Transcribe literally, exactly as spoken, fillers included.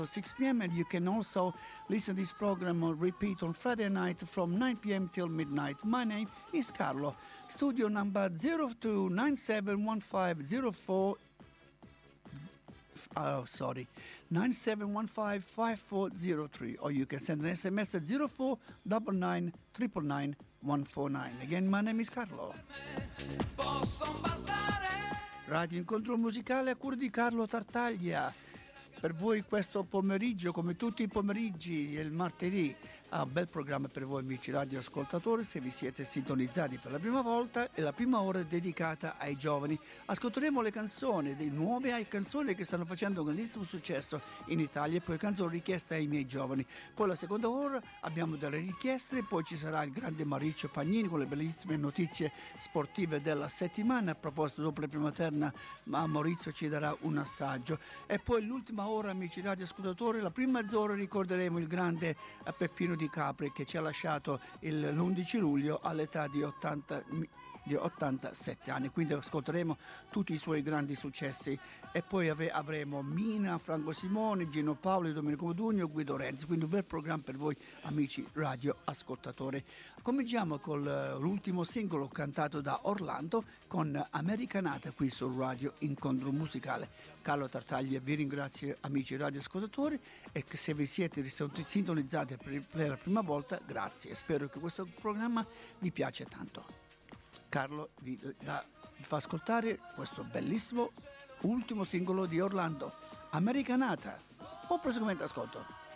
six p.m. and you can also listen to this program on repeat on Friday night from nine p.m. till midnight. My name is Carlo. Studio number zero two nine seven one five zero four Oh, sorry, nine seven one five five four zero three, or you can send an S M S at zero four nine nine nine nine one four nine. Again, my name is Carlo. Radio Incontro Musicale a cura di Carlo Tartaglia. Per voi questo pomeriggio, come tutti i pomeriggi del martedì, ha un bel programma per voi amici radioascoltatori. Se vi siete sintonizzati per la prima volta, è la prima ora dedicata ai giovani. Ascolteremo le canzoni dei nuovi, ai canzoni che stanno facendo un grandissimo successo in Italia, e poi canzoni richieste ai miei giovani. Poi la seconda ora abbiamo delle richieste, poi ci sarà il grande Maurizio Pagnini con le bellissime notizie sportive della settimana. A proposito, dopo la prima terna, ma Maurizio ci darà un assaggio. E poi l'ultima ora, amici radioascoltatori, la prima mezz'ora ricorderemo il grande Peppino Di Capri, che ci ha lasciato il, l'undici luglio all'età di ottanta di ottantasette anni, quindi ascolteremo tutti i suoi grandi successi. E poi ave, avremo Mina, Franco Simone, Gino Paoli, Domenico Modugno, Guido Renzi, quindi un bel programma per voi amici radioascoltatori. Cominciamo con l'ultimo singolo cantato da Orlando con Americanata qui sul Radio Incontro Musicale. Carlo Tartaglia vi ringrazio amici radioascoltatori, e che se vi siete sintonizzati per la prima volta, grazie, spero che questo programma vi piace tanto. Carlo vi, da, vi fa ascoltare questo bellissimo ultimo singolo di Orlando, Americanata. Buon proseguimento ascolto.